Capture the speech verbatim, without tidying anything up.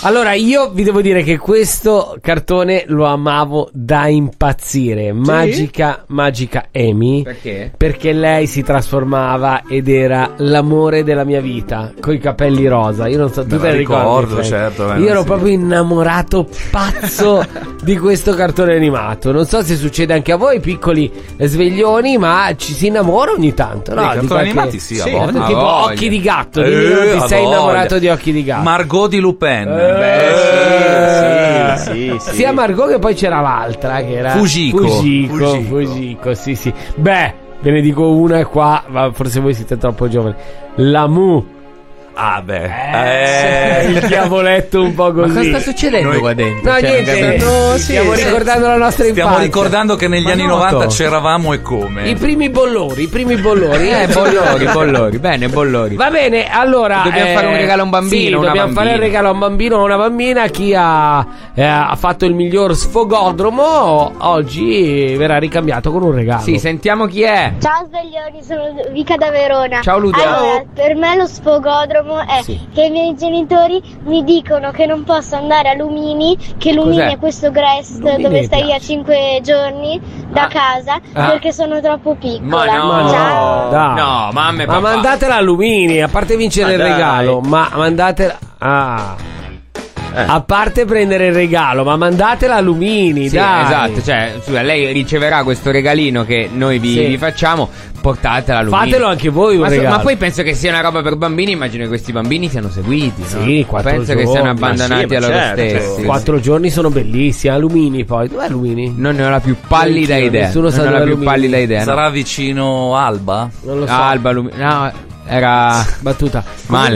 Allora, io vi devo dire che questo cartone lo amavo da impazzire. Magica, Magica Amy. Perché? Perché lei si trasformava ed era l'amore della mia vita, coi capelli rosa. Io non so, tu Me te la la ricordi? ricordo, Frank? certo, beh, Io ero sì. proprio innamorato pazzo di questo cartone animato. Non so se succede anche a voi, piccoli sveglioni, ma ci si innamora ogni tanto, no? I Di cartoni qualche- animati sì, a Sì, voglia. tipo A voglia. Occhi di gatto. Eh, dimmi che non a ti sei voglia. innamorato di Occhi di gatto. Margot di Lupin. Beh, sì, sì, sì. Sia Margot che poi c'era l'altra che era Fujiko. Fujiko, Fujiko. Fujiko, sì sì. Beh, ve ne dico una e qua, ma forse voi siete troppo giovani. La Mu. Ah beh. Eh, Eh. il diavoletto un po' Ma così. cosa sta succedendo Noi- qua dentro? No, Cioè, niente, non capisco. no, stiamo sì, ricordando la nostra Stiamo infanzia. ricordando che negli Ma anni noto. novanta c'eravamo e come. I primi bollori, i primi bollori. Eh, bollori, bollori, bene, bollori. Va bene, allora Dobbiamo eh, fare un regalo a un bambino, Sì, una dobbiamo fare bambina. un regalo a un bambino o a una bambina. Chi ha, eh, ha fatto il miglior sfogodromo oggi verrà ricambiato con un regalo. Sì, sentiamo chi è. Ciao sveglioni, sono Vica da Verona. Ciao, Ludo. Allora, per me lo sfogodromo è Sì. che i miei genitori mi dicono che non posso andare a Lumini, che Lumini Cos'è? è questo Grest Lumini dove mi stai a piace. cinque giorni da Ah. casa Ah. perché sono troppo piccola. Ma no, Ma no, Ciao. dai. No, mamma e Ma papà. mandatela a Lumini, a parte vincere Ma il dai. regalo, ma mandatela. Ah. Eh. A parte prendere il regalo, ma mandatela a Lumini, Sì, dai. esatto, cioè, scusa, lei riceverà questo regalino che noi vi, Sì. vi facciamo, portatela a Lumini. Fatelo anche voi un ma, so- regalo. ma poi penso che sia una roba per bambini, immagino che questi bambini siano seguiti, no? Sì, quattro penso giorni. che siano Ma abbandonati sì, a ma loro certo, stessi. certo. Quattro giorni sono bellissimi. A Lumini poi. Dov'è Lumini? Non ne ho la più pallida Anch'io, idea. nessuno Non sa ho la dove più Lumini. pallida idea. no. Sarà vicino Alba? Non lo so. Alba, Lumini. No, era Battuta. male.